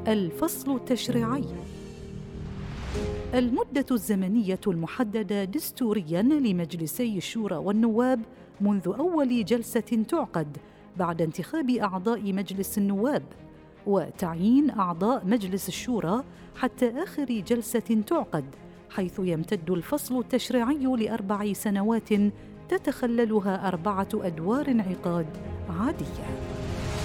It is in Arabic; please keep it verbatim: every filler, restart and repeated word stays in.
الفصل التشريعي. المدة الزمنية المحددة دستورياً لمجلسي الشورى والنواب منذ أول جلسة تعقد بعد انتخاب أعضاء مجلس النواب، وتعيين أعضاء مجلس الشورى حتى آخر جلسة تعقد، حيث يمتد الفصل التشريعي لأربع سنوات تتخللها أربعة أدوار انعقاد عادية.